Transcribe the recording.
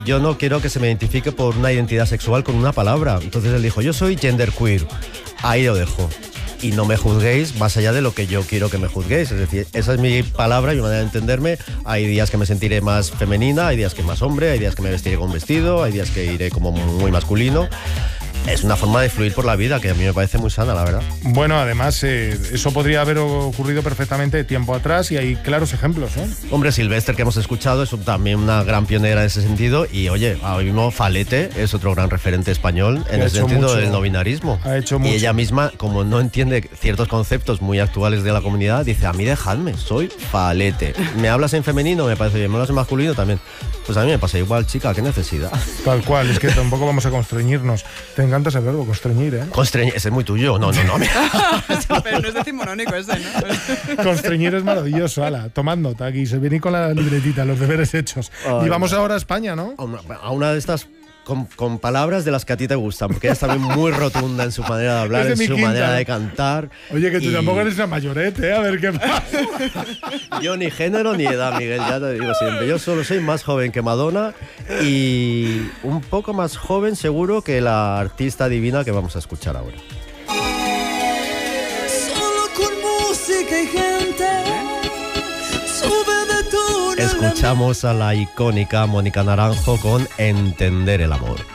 yo no quiero que se me identifique por una identidad sexual con una palabra. Entonces él dijo, yo soy genderqueer. Ahí lo dejo. Y no me juzguéis más allá de lo que yo quiero que me juzguéis. Es decir, esa es mi palabra y mi manera de entenderme. Hay días que me sentiré más femenina, hay días que más hombre, hay días que me vestiré con vestido, hay días que iré como muy masculino. Es una forma de fluir por la vida que a mí me parece muy sana, la verdad. Bueno, además, eso podría haber ocurrido perfectamente tiempo atrás y hay claros ejemplos, ¿eh? Hombre, Sylvester, que hemos escuchado, es también una gran pionera en ese sentido. Y oye, ahora mismo Falete es otro gran referente español en el sentido del no binarismo. Ha hecho mucho. Y ella misma, como no entiende ciertos conceptos muy actuales de la comunidad, dice, a mí dejadme, soy Falete. ¿Me hablas en femenino? Me parece bien. ¿Me hablas en masculino? También. Pues a mí me pasa igual, chica, qué necesidad. Tal cual, es que tampoco vamos a constreñirnos. Te encanta ese verbo, constreñir, ¿eh? Constreñir, ese es muy tuyo. No. Pero no es decimonónico ese, ¿no? Constreñir es maravilloso, ala. Tomad nota aquí, se viene con la libretita, los deberes hechos. Ay, y vamos ahora a España, ¿no? A una de estas... Con palabras de las que a ti te gustan, porque ella es también muy rotunda en su manera de hablar, en su manera de cantar. Oye, que tú tampoco eres una mayorete, ¿eh? A ver qué pasa. Yo ni género ni edad, Miguel, ya te digo siempre. Yo solo soy más joven que Madonna y un poco más joven seguro que la artista divina que vamos a escuchar ahora. Solo con música y gente sube de tono. Escuchamos a la icónica Mónica Naranjo con Entender el amor.